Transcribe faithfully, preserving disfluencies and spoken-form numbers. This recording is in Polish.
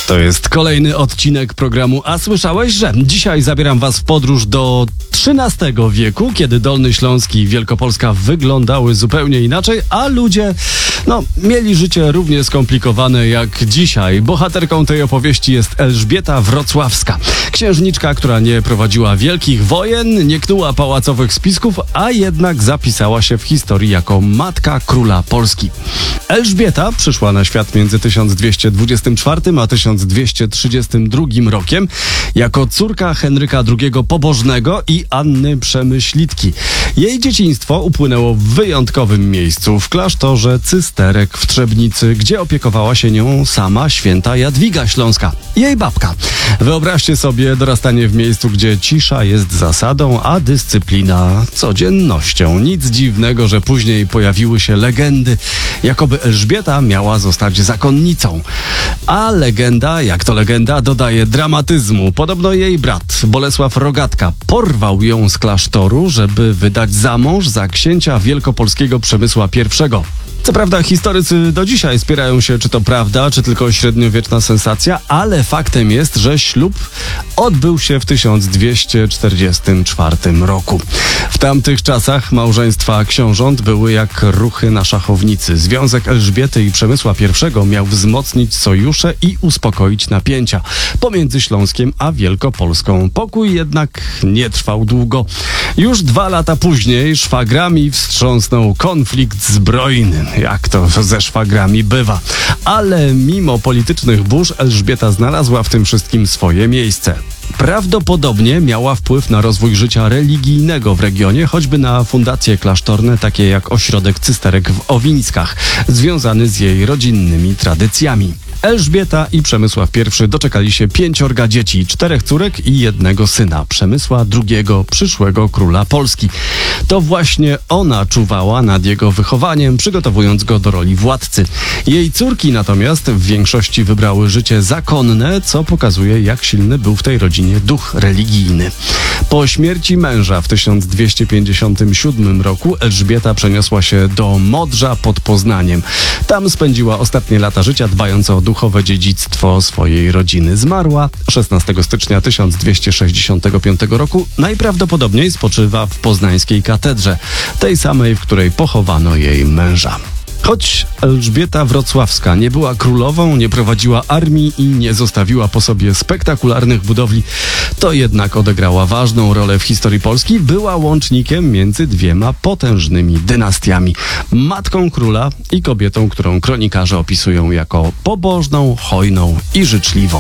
To jest kolejny odcinek programu A słyszałeś, że dzisiaj zabieram was w podróż do trzynastego wieku, kiedy Dolny Śląsk i Wielkopolska wyglądały zupełnie inaczej, a ludzie, no, mieli życie równie skomplikowane jak dzisiaj. Bohaterką tej opowieści jest Elżbieta Wrocławska. Księżniczka, która nie prowadziła wielkich wojen, nie knuła pałacowych spisków, a jednak zapisała się w historii jako matka króla Polski. Elżbieta przyszła na świat między tysiąc dwieście dwudziestym czwartym a tysiąc dwieście trzydziestym drugim rokiem jako córka Henryka drugiego Pobożnego i Anny Przemyślitki. Jej dzieciństwo upłynęło w wyjątkowym miejscu, w klasztorze Cysterek w Trzebnicy, gdzie opiekowała się nią sama święta Jadwiga Śląska, jej babka. Wyobraźcie sobie dorastanie w miejscu, gdzie cisza jest zasadą, a dyscyplina codziennością. Nic dziwnego, że później pojawiły się legendy, jakoby Elżbieta miała zostać zakonnicą. A legenda, jak to legenda, dodaje dramatyzmu. Podobno jej brat, Bolesław Rogatka, porwał ją z klasztoru, żeby wydać za mąż za księcia wielkopolskiego Przemysła pierwszego. Co prawda historycy do dzisiaj spierają się, czy to prawda, czy tylko średniowieczna sensacja, ale faktem jest, że ślub odbył się w tysiąc dwieście czterdziestym czwartym roku. W tamtych czasach małżeństwa książąt były jak ruchy na szachownicy. Związek Elżbiety i Przemysła pierwszego miał wzmocnić sojusze i uspokoić napięcia pomiędzy Śląskiem a Wielkopolską. Pokój jednak nie trwał długo. Już dwa lata później szwagrami wstrząsnął konflikt zbrojny. Jak to ze szwagrami bywa. Ale mimo politycznych burz Elżbieta znalazła w tym wszystkim swoje miejsce. Prawdopodobnie miała wpływ na rozwój życia religijnego w regionie, choćby na fundacje klasztorne, takie jak ośrodek Cysterek w Owińskach, związany z jej rodzinnymi tradycjami. Elżbieta i Przemysław pierwszy doczekali się pięciorga dzieci, czterech córek i jednego syna, Przemysła drugiego, przyszłego króla Polski. To właśnie ona czuwała nad jego wychowaniem, przygotowując go do roli władcy. Jej córki natomiast w większości wybrały życie zakonne, co pokazuje, jak silny był w tej rodzinie duch religijny. Po śmierci męża w tysiąc dwieście pięćdziesiątym siódmym roku Elżbieta przeniosła się do Modrza pod Poznaniem. Tam spędziła ostatnie lata życia, dbając o duchowe dziedzictwo swojej rodziny. Zmarła szesnastego stycznia tysiąc dwieście sześćdziesiątego piątego roku. Najprawdopodobniej spoczywa w poznańskiej katedrze, tej samej, w której pochowano jej męża. Choć Elżbieta Wrocławska nie była królową, nie prowadziła armii i nie zostawiła po sobie spektakularnych budowli, to jednak odegrała ważną rolę w historii Polski, była łącznikiem między dwiema potężnymi dynastiami. Matką króla i kobietą, którą kronikarze opisują jako pobożną, hojną i życzliwą.